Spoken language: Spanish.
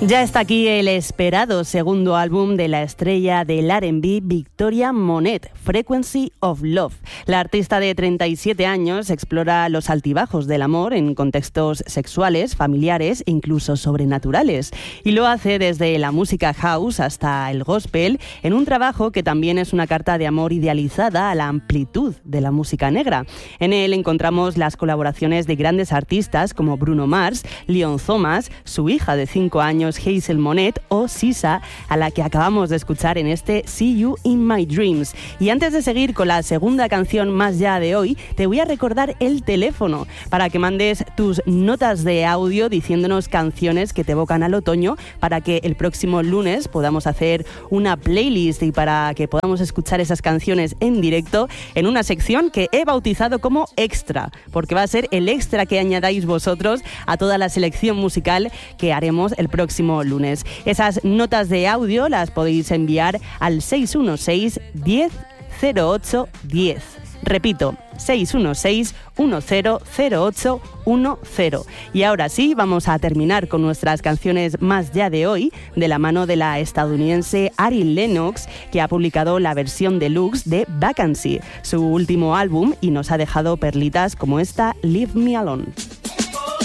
Ya está aquí el esperado segundo álbum de la estrella del R&B Victoria Monet, Frequency of Love. La artista de 37 años explora los altibajos del amor en contextos sexuales, familiares e incluso sobrenaturales. Y lo hace desde la música house hasta el gospel, en un trabajo que también es una carta de amor idealizada a la amplitud de la música negra. En él encontramos las colaboraciones de grandes artistas como Bruno Mars, Leon Thomas, su hija de 5 años Hazel Monet o Sisa, a la que acabamos de escuchar en este See You in My Dreams. Y antes de seguir con la segunda canción más ya de hoy, te voy a recordar el teléfono para que mandes tus notas de audio diciéndonos canciones que te evocan al otoño, para que el próximo lunes podamos hacer una playlist y para que podamos escuchar esas canciones en directo en una sección que he bautizado como Extra, porque va a ser el extra que añadáis vosotros a toda la selección musical que haremos el próximo lunes. Esas notas de audio las podéis enviar al 616 10 08 10. Repito, 616-100810. Y ahora sí, vamos a terminar con nuestras canciones más ya de hoy, de la mano de la estadounidense Ari Lennox, que ha publicado la versión deluxe de Vacancy, su último álbum, y nos ha dejado perlitas como esta Leave Me Alone.